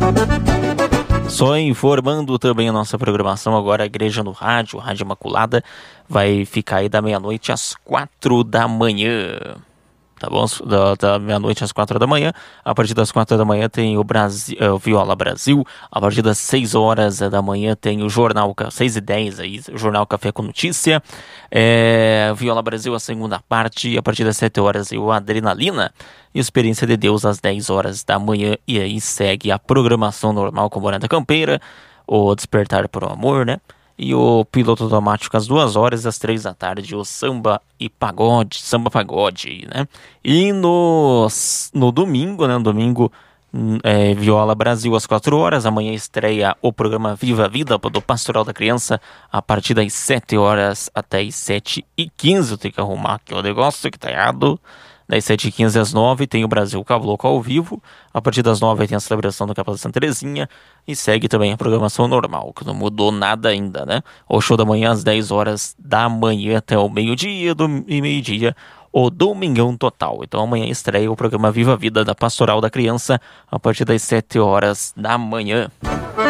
Só informando também a nossa programação agora, a Igreja no Rádio, Rádio Imaculada, vai ficar aí da meia-noite às 4 da manhã. Tá bom? Da meia-noite às 4 da manhã. A partir das 4 da manhã tem o Viola Brasil. A partir das 6 horas da manhã tem o Jornal, 6h10 aí, o Jornal Café com Notícia. Viola Brasil, a segunda parte. A partir das 7 horas o Adrenalina. E Experiência de Deus às 10 horas da manhã. E aí segue a programação normal com Morada Campeira. O Despertar por um Amor, né? E o Piloto Automático às 2 horas, às 3 da tarde, o Samba Pagode, né? E no domingo, né? No domingo, Viola Brasil às 4 horas. Amanhã estreia o programa Viva a Vida do Pastoral da Criança a partir das 7 horas até as 7h15. Eu tenho que arrumar aqui o negócio que tá errado. Das 7h15 às 9 tem o Brasil Caboclo ao vivo. A partir das 9 tem a celebração do Capela Santa Terezinha. E segue também a programação normal, que não mudou nada ainda, né? O show da manhã às 10 horas da manhã até o meio-dia. E meio-dia o Domingão Total. Então amanhã estreia o programa Viva a Vida da Pastoral da Criança a partir das 7 horas da manhã.